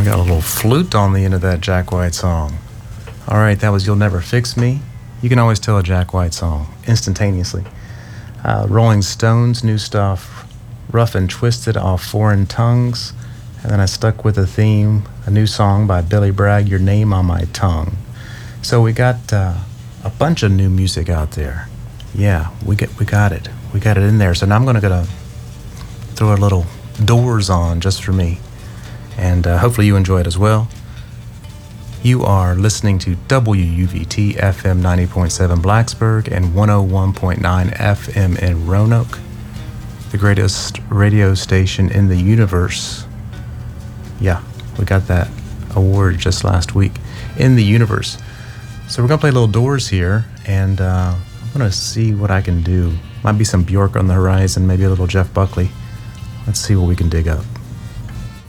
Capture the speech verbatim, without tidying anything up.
we got a little flute on the end of that Jack White song. All right, that was You'll Never Fix Me. You can always tell a Jack White song instantaneously. Uh, Rolling Stones, new stuff, Rough and Twisted off Foreign Tongues. And then I stuck with a theme, a new song by Billy Bragg, Your Name on My Tongue. So we got uh, a bunch of new music out there. Yeah, we get we got it. We got it in there. So now I'm going to go throw a little Doors on just for me. And uh, hopefully you enjoy it as well. You are listening to W U V T F M ninety point seven Blacksburg and one oh one point nine F M in Roanoke, the greatest radio station in the universe. Yeah, we got that award just last week, in the universe. So we're going to play a little Doors here, and uh, I'm going to see what I can do. Might be some Bjork on the horizon, maybe a little Jeff Buckley. Let's see what we can dig up.